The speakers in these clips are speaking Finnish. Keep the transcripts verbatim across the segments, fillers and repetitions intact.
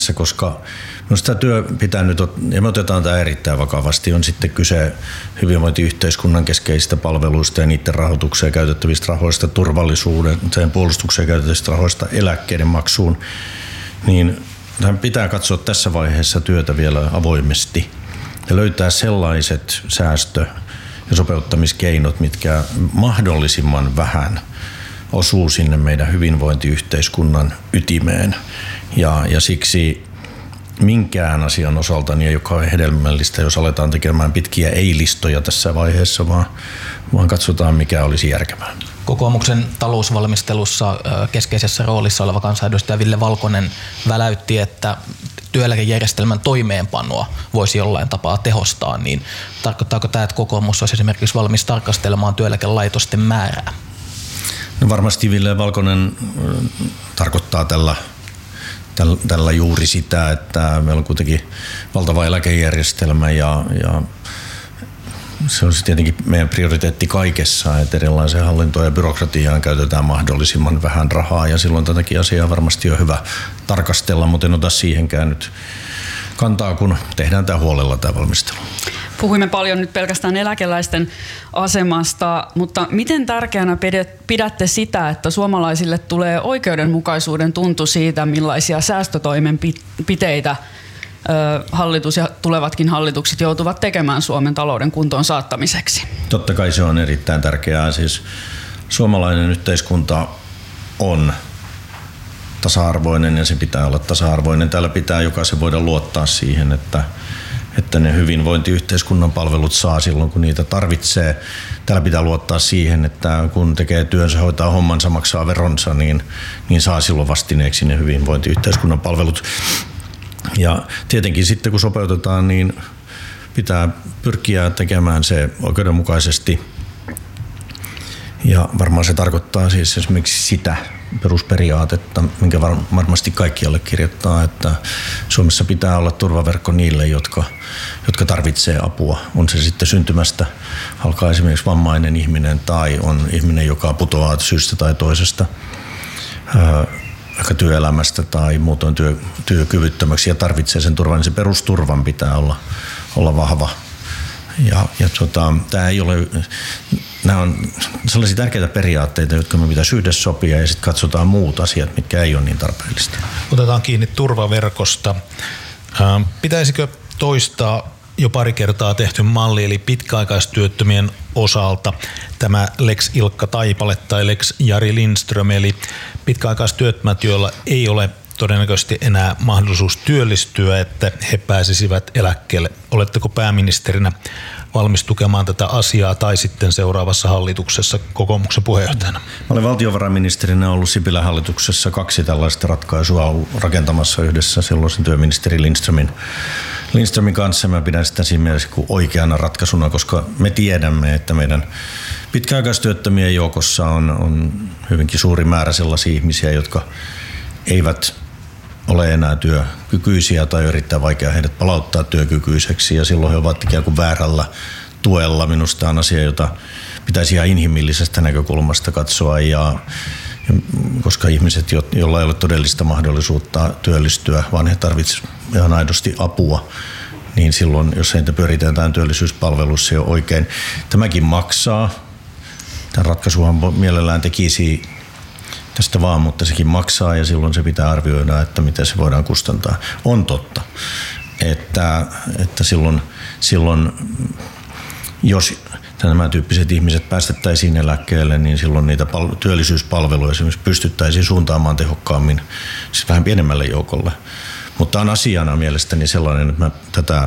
koska minusta tämä työ pitää nyt, ja me otetaan tämä erittäin vakavasti, on sitten kyse hyvinvointiyhteiskunnan keskeisistä palveluista ja niiden rahoitukseen käytettävistä rahoista, turvallisuuden, sen puolustukseen käytettävistä rahoista, eläkkeiden maksuun, niin pitää katsoa tässä vaiheessa työtä vielä avoimesti ja löytää sellaiset säästö- ja sopeuttamiskeinot, mitkä mahdollisimman vähän osuu sinne meidän hyvinvointiyhteiskunnan ytimeen. Ja, ja siksi minkään asian osalta, niin joka on hedelmällistä, jos aletaan tekemään pitkiä ei-listoja tässä vaiheessa, vaan, vaan katsotaan, mikä olisi järkevää. Kokoomuksen talousvalmistelussa keskeisessä roolissa oleva kansanedustaja Ville Valkonen väläytti, että työeläkejärjestelmän toimeenpanoa voisi jollain tapaa tehostaa, niin tarkoittaako tämä, että kokoomus olisi esimerkiksi valmis tarkastelemaan työeläkelaitosten määrää? No varmasti Ville Valkonen tarkoittaa tällä, tällä, tällä juuri sitä, että meillä on kuitenkin valtava eläkejärjestelmä ja, ja se on tietenkin meidän prioriteetti kaikessa, että erilaiseen hallintoon ja byrokratiaan käytetään mahdollisimman vähän rahaa ja silloin tätäkin asiaa varmasti on hyvä tarkastella, mutta en ota siihenkään nyt kantaa, kun tehdään tämä huolella tämä valmistelu. Puhuimme paljon nyt pelkästään eläkeläisten asemasta, mutta miten tärkeänä pidätte sitä, että suomalaisille tulee oikeudenmukaisuuden tuntu siitä, millaisia säästötoimenpiteitä hallitus ja tulevatkin hallitukset joutuvat tekemään Suomen talouden kuntoon saattamiseksi? Totta kai se on erittäin tärkeää. Siis suomalainen yhteiskunta on tasa-arvoinen ja se pitää olla tasa-arvoinen. Täällä pitää jokaisen voida luottaa siihen, että, että ne hyvinvointiyhteiskunnan palvelut saa silloin, kun niitä tarvitsee. Täällä pitää luottaa siihen, että kun tekee työnsä, hoitaa hommansa, maksaa veronsa, niin, niin saa silloin vastineeksi ne hyvinvointiyhteiskunnan palvelut. Ja tietenkin sitten kun sopeutetaan, niin pitää pyrkiä tekemään se oikeudenmukaisesti. Ja varmaan se tarkoittaa siis esimerkiksi sitä perusperiaatetta, minkä varmasti kaikki allekirjoittaa, että Suomessa pitää olla turvaverkko niille, jotka, jotka tarvitsee apua. On se sitten syntymästä alkaa esimerkiksi vammainen ihminen tai on ihminen, joka putoaa syystä tai toisesta ehkä työelämästä tai muutoin työ, työkyvyttömäksi ja tarvitsee sen turvan, niin se perusturvan pitää olla, olla vahva. Ja, ja tota, tämä ei ole, nämä on sellaisia tärkeitä periaatteita, jotka me pitäisi yhdessä sopia ja sitten katsotaan muut asiat, mitkä ei ole niin tarpeellista. Otetaan kiinni turvaverkosta. Pitäisikö toistaa jo pari kertaa tehty malli, eli pitkäaikaistyöttömien osalta tämä Lex Ilkka Taipale tai Lex Jari Lindström, eli pitkäaikaistyöttömät, joilla ei ole todennäköisesti enää mahdollisuus työllistyä, että he pääsisivät eläkkeelle. Oletteko pääministerinä valmis tukemaan tätä asiaa tai sitten seuraavassa hallituksessa kokoomuksen puheenjohtajana? Mä olen valtiovarainministerinä ollut Sipilän hallituksessa kaksi tällaista ratkaisua rakentamassa yhdessä silloisen työministeri Lindströmin, Lindströmin kanssa. Mä pidän sitä siinä mielessä kuin oikeana ratkaisuna, koska me tiedämme, että meidän pitkäaikaistyöttömien joukossa on, on hyvinkin suuri määrä sellaisia ihmisiä, jotka eivät ole enää työkykyisiä tai erittäin vaikea heidät palauttaa työkykyiseksi ja silloin he ovat ikään kuin väärällä tuella. Minusta on asia, jota pitäisi ihan inhimillisestä näkökulmasta katsoa ja, ja koska ihmiset, joilla ei ole todellista mahdollisuutta työllistyä, vaan he tarvitsevat ihan aidosti apua, niin silloin, jos heitä pyöritetään työllisyyspalveluissa, se on oikein. Tämäkin maksaa. Tämän ratkaisuhan mielellään tekisi tästä vaan, mutta sekin maksaa ja silloin se pitää arvioida, että miten se voidaan kustantaa. On totta, että, että silloin, silloin jos nämä tyyppiset ihmiset päästettäisiin eläkkeelle, niin silloin niitä pal- työllisyyspalveluja esimerkiksi pystyttäisiin suuntaamaan tehokkaammin, siis vähän pienemmälle joukolle. Mutta on asiana mielestäni sellainen, että mä tätä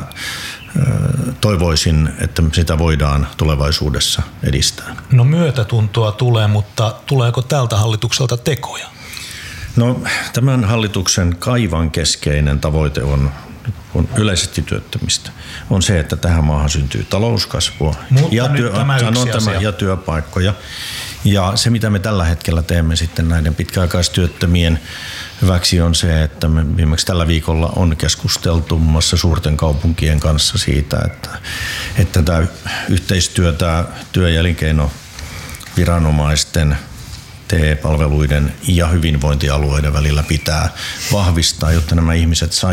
toivoisin, että sitä voidaan tulevaisuudessa edistää. No myötätuntoa tulee, mutta tuleeko tältä hallitukselta tekoja? No tämän hallituksen kaivan keskeinen tavoite on, on yleisesti työttömistä. On se, että tähän maahan syntyy talouskasvua ja, työ, tämä tämä, ja työpaikkoja. Ja se, mitä me tällä hetkellä teemme sitten näiden pitkäaikaistyöttömien hyväksi on se, että me viimeksi tällä viikolla on keskusteltu muun muassa suurten kaupunkien kanssa siitä, että, että tämä yhteistyötä työ- ja elinkeinoviranomaisten, T E-palveluiden ja hyvinvointialueiden välillä pitää vahvistaa, jotta nämä ihmiset saisivat